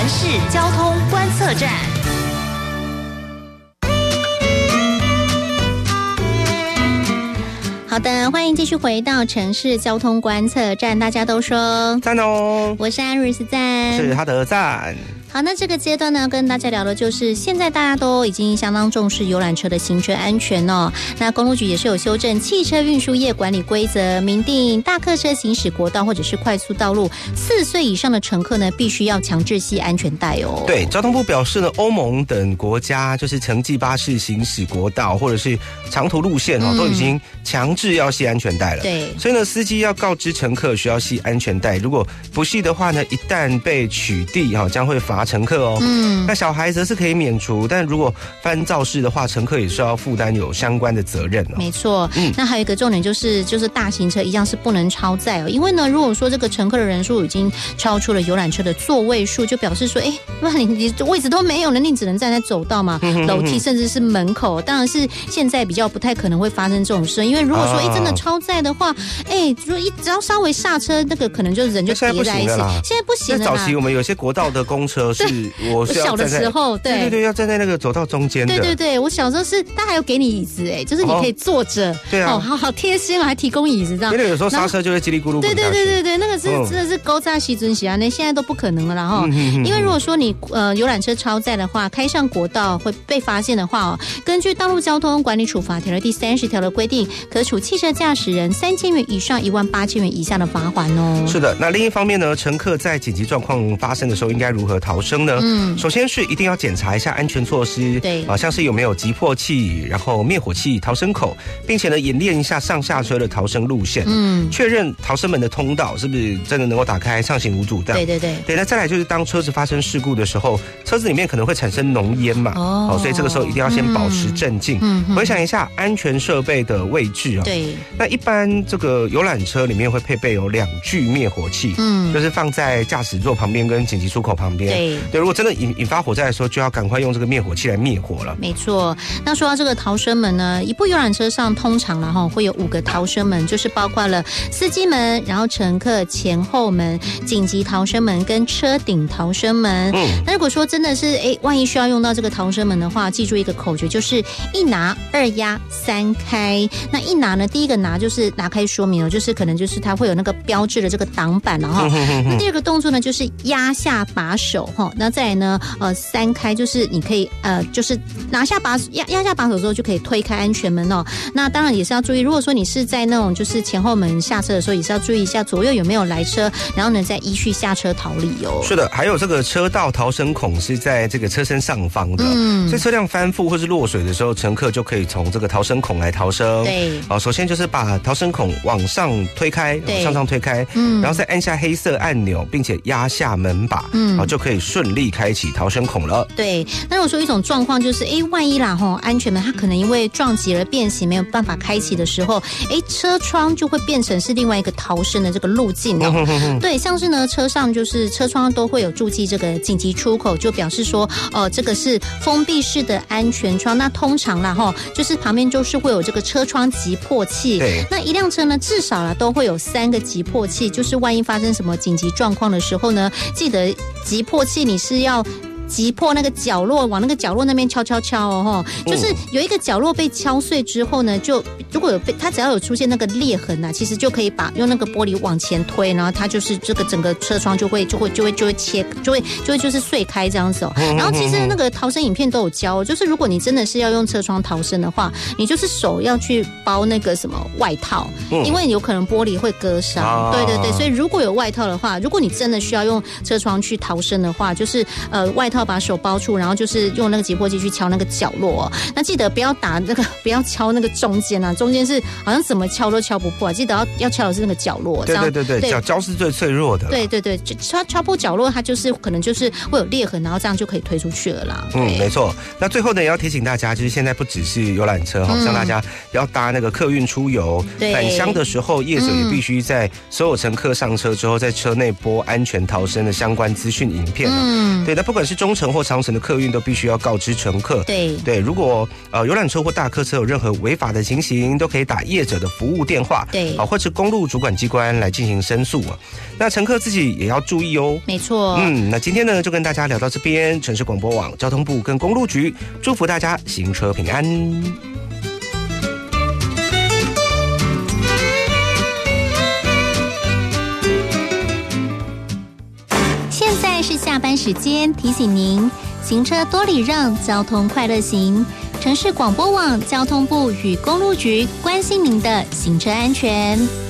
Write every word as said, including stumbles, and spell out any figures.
市交通观测站。好的，欢迎继续回到城市交通观测站，大家都说赞哦， 我是安瑞斯赞， 是他的赞。 好，那这个阶段呢，跟大家聊的就是现在大家都已经相当重视游览车的行车安全哦。那公路局也是有修正汽车运输业管理规则，明定大客车行驶国道或者是快速道路，四岁以上的乘客呢，必须要强制系安全带哦。 对，交通部表示呢，欧盟等国家就是城际巴士行驶国道或者是长途路线哦，嗯、都已经强制要系安全带了。 对， 所以呢，司机要告知乘客需要系安全带，如果不系的话呢，一旦被取缔哈，将会罚乘客哦。嗯，那小孩则是可以免除，但如果犯肇事的话，乘客也是要负担有相关的责任哦。 没错，嗯，那还有一个重点就是，就是大型车一样是不能超载哦，因为呢，如果说这个乘客的人数已经超出了游览车的座位数，就表示说，哎，那你你位置都没有了，你只能站在走道嘛、楼梯，甚至是门口。当然是现在比较不太可能会发生这种事，因为如果说哎真的超载的话，哎，如果一只要稍微刹车，那个可能就人就跌在一起。现在不行了啦。 在早期我们有些国道的公车是。我是要小的时候，对对对对，要站在那个走道中间的。 对对对，我小时候是，他还有给你椅子哎，就是你可以坐着。哦、对啊，哦，好好贴心啊，还提供椅子这样。 因为有时候刹车就会叽里咕噜。 对对对对对，那个是、嗯、真的是勾扎西尊喜啊，那现在都不可能了啦哈、嗯嗯嗯。因为如果说你呃游览车超载的话，开上国道会被发现的话哦，根据《道路交通管理处罚条例》第三十条的规定，可处汽车驾驶人三千元以上一万八千元以下的罚款哦。 是的，那另一方面呢，乘客在紧急状况发生的时候，应该如何逃生呢？嗯，首先是一定要检查一下安全措施， 对啊，像是有没有急迫器，然后灭火器、逃生口，并且呢演练一下上下车的逃生路线，嗯，确认逃生门的通道是不是真的能够打开，畅行无阻这样。 对对对， 对，那再来就是当车子发生事故的时候，车子里面可能会产生浓烟嘛，哦，哦所以这个时候一定要先保持镇静，嗯，回想一下安全设备的位置啊。 对， 那一般这个游览车里面会配备有两具灭火器，嗯，就是放在驾驶座旁边跟紧急出口旁边。对，对，如果真的引引发火灾的时候，就要赶快用这个灭火器来灭火了。 没错，那说到这个逃生门呢，一部游览车上通常然后会有五个逃生门，就是包括了司机门，然后乘客前后门、紧急逃生门跟车顶逃生门。嗯，那如果说真的是哎，万一需要用到这个逃生门的话，记住一个口诀，就是一拿、二压、三开。那一拿呢，第一个拿就是拿开说明哦，就是可能就是它会有那个标志的这个挡板，然后那第二个动作呢，就是压下把手哈。那再来呢，呃，三开就是你可以呃，就是拿下把压压下把手之后就可以推开安全门哦。那当然也是要注意，如果说你是在那种就是前后门下车的时候，也是要注意一下左右有没有来车，然后呢再依序下车逃离哦。 是的，还有这个车道逃生孔是在这个车身上方的，嗯，所以车辆翻覆或是落水的时候，乘客就可以从这个逃生孔来逃生。 对， 哦，首先就是把逃生孔往上推开，向上推开，嗯，然后再按下黑色按钮，并且压下门把，嗯，就可以顺利开启逃生孔了。 对，那如果说一种状况就是，哎，万一啦吼，安全门它可能因为撞击而变形，没有办法开启的时候，哎，车窗就会变成是另外一个逃生的这个路径哦。嗯、对，像是呢，车上就是车窗都会有注记这个紧急出口，就表示说，呃，这个是封闭式的安全窗。那通常啦吼，就是旁边就是会有这个车窗急迫器。 对， 那一辆车呢，至少啦都会有三个急迫器，就是万一发生什么紧急状况的时候呢，记得急迫器你是要击破那个角落，往那个角落那边敲敲敲哦，就是有一个角落被敲碎之后呢，就如果有被它只要有出现那个裂痕啊，其实就可以把用那个玻璃往前推，然后它就是这个整个车窗就会就会就会就会切就会就会就是碎开这样子哦。然后其实那个逃生影片都有教，就是如果你真的是要用车窗逃生的话，你就是手要去包那个什么外套，因为有可能玻璃会割伤。对对对，所以如果有外套的话，如果你真的需要用车窗去逃生的话，就是呃外套。把手包住，然后就是用那个击破器去敲那个角落、哦。那记得不要打那个，不要敲那个中间啊，中间是好像怎么敲都敲不破、啊。记得要要敲的是那个角落。 对对对对，对角角是最脆弱的。 对对对，敲敲破角落，它就是可能就是会有裂痕，然后这样就可以推出去了啦。 嗯，没错。那最后呢，也要提醒大家，就是现在不只是游览车，好、嗯、像大家要搭那个客运出游，返乡的时候，业者也必须在所有乘客上车之后，在车内播安全逃生的相关资讯影片、啊。嗯，对，那不管是中中程或长程的客运都必须要告知乘客。 对对，如果呃游览车或大客车有任何违法的情形，都可以打业者的服务电话， 对， 好、或是公路主管机关来进行申诉啊。那乘客自己也要注意哦。 没错。 嗯，那今天呢就跟大家聊到这边，城市广播网、交通部跟公路局祝福大家行车平安。 现在是下班时间，提醒您行车多礼让，交通快乐行。城市广播网、交通部与公路局关心您的行车安全。